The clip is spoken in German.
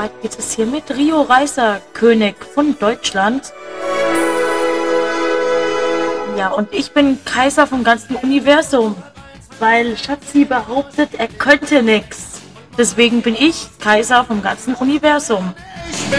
weiter geht es hier mit Rio Reiser, König von Deutschland. Ja, und ich bin Kaiser vom ganzen Universum, weil Schatzi behauptet, er könnte nix. Deswegen bin ich Kaiser vom ganzen Universum.